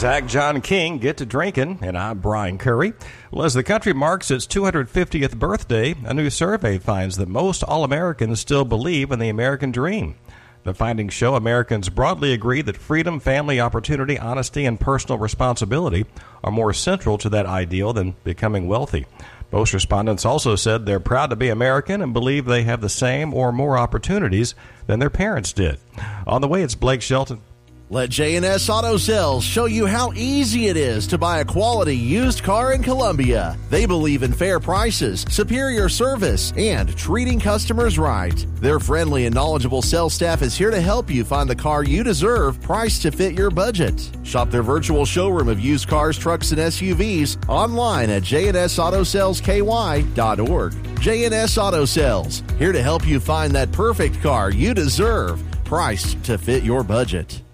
Zach John King, get to drinking, and I'm Brian Curry. Well, as the country marks its 250th birthday, a new survey finds that most All-Americans still believe in the American dream. The findings show Americans broadly agree that freedom, family, opportunity, honesty, and personal responsibility are more central to that ideal than becoming wealthy. Most respondents also said they're proud to be American and believe they have the same or more opportunities than their parents did. On the way, it's Blake Shelton. Let J&S Auto Sales show you how easy it is to buy a quality used car in Columbia. They believe in fair prices, superior service, and treating customers right. Their friendly and knowledgeable sales staff is here to help you find the car you deserve, priced to fit your budget. Shop their virtual showroom of used cars, trucks, and SUVs online at jnsautosalesky.org. J&S Auto Sales, here to help you find that perfect car you deserve, priced to fit your budget.